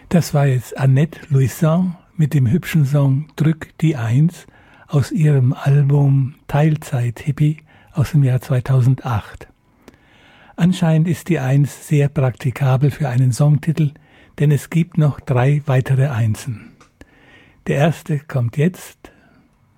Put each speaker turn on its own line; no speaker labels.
Das war jetzt Annette Louison mit dem hübschen Song Drück die Eins aus ihrem Album Teilzeit-Hippie aus dem Jahr 2008. Anscheinend ist die Eins sehr praktikabel für einen Songtitel, denn es gibt noch 3 weitere Einsen. Der erste kommt jetzt,